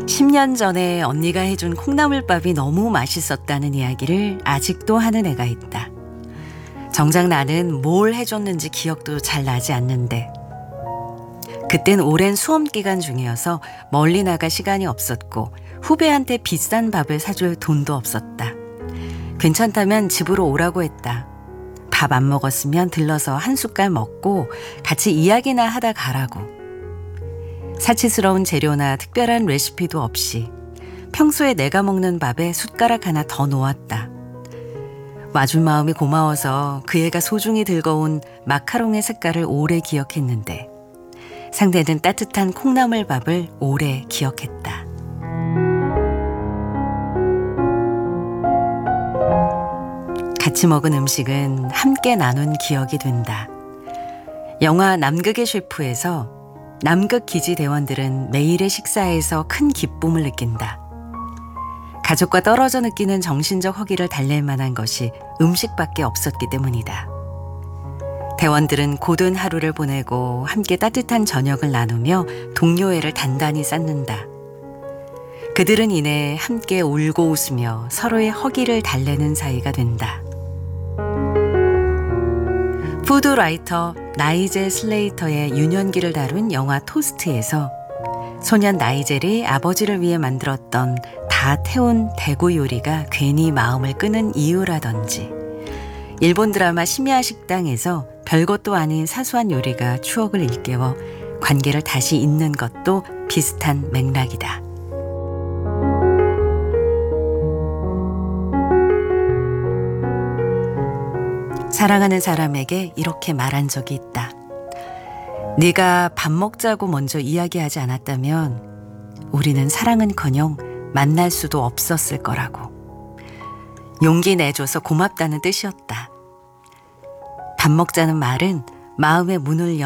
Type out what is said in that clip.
10년 전에 언니가 해준 콩나물밥이 너무 맛있었다는 이야기를 아직도 하는 애가 있다. 정작 나는 뭘 해줬는지 기억도 잘 나지 않는데 그땐 오랜 수험 기간 중이어서 멀리 나갈 시간이 없었고 후배한테 비싼 밥을 사줄 돈도 없었다. 괜찮다면 집으로 오라고 했다. 밥 안 먹었으면 들러서 한 숟갈 먹고 같이 이야기나 하다 가라고. 사치스러운 재료나 특별한 레시피도 없이 평소에 내가 먹는 밥에 숟가락 하나 더 놓았다. 와준 마음이 고마워서 그 애가 소중히 들고온 마카롱의 색깔을 오래 기억했는데 상대는 따뜻한 콩나물밥을 오래 기억했다. 같이 먹은 음식은 함께 나눈 기억이 된다. 영화 남극의 셰프에서 남극 기지 대원들은 매일의 식사에서 큰 기쁨을 느낀다. 가족과 떨어져 느끼는 정신적 허기를 달랠 만한 것이 음식밖에 없었기 때문이다. 대원들은 고된 하루를 보내고 함께 따뜻한 저녁을 나누며 동료애를 단단히 쌓는다. 그들은 이내 함께 울고 웃으며 서로의 허기를 달래는 사이가 된다. 푸드라이터 나이젤 슬레이터의 유년기를 다룬 영화 토스트에서 소년 나이젤이 아버지를 위해 만들었던 다 태운 대구 요리가 괜히 마음을 끄는 이유라든지 일본 드라마 심야 식당에서 별것도 아닌 사소한 요리가 추억을 일깨워 관계를 다시 잇는 것도 비슷한 맥락이다. 사랑하는 사람에게 이렇게 말한 적이 있다. 네가 밥 먹자고 먼저 이야기하지 않았다면 우리는 사랑은커녕 만날 수도 없었을 거라고. 용기 내줘서 고맙다는 뜻이었다. 밥 먹자는 말은 마음의 문을